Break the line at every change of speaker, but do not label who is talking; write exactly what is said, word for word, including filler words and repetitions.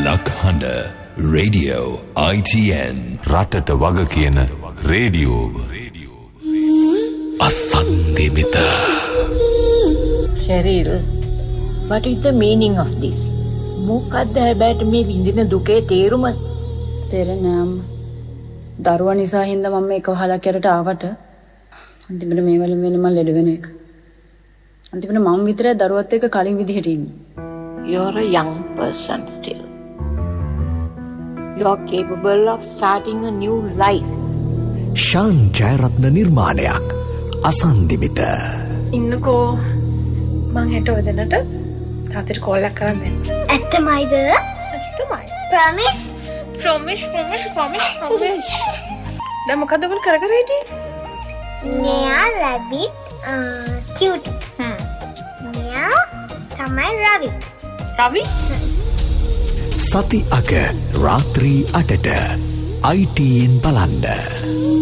ලක්හඬ radio I T N
රටට වග කියන radio
අසන්දිමිත.
Cheryl, what is the meaning of this? මොකක්ද හැබැයි මේ විඳින දුකේ තේරුම?
තේරෙන්නේ නැහැ. දරුවා නිසා හින්දා මම මේක වහලක් යරට ආවට අන්තිමට මේ වලින් වෙන මම ලෙඩ වෙන එක. අන්තිමට මම විතරයි දරුවත් එක්ක කලින් විදිහට ඉන්නේ.
You are a young person still. You are capable of starting a new life.
Shan Jayaratne නිර්මාණයක් අසන්දිමිත.
ඉන්නකෝ මං හෙට ඔයදෙනට තාත්තට කෝල් එකක් කරන්න දෙන්න.
ඇත්තමයිද?
ඇත්තමයි.
Promise?
Promise, promise, promise, promise. දැන් මොකද ඔයගොල්ලෝ කර කර හිටියේ?
Near rabbit uh, cute.
හ්ම්.
Near තමයි ravi.
රවි?
සති අග රාත්‍රී අටට I T N බලන්න.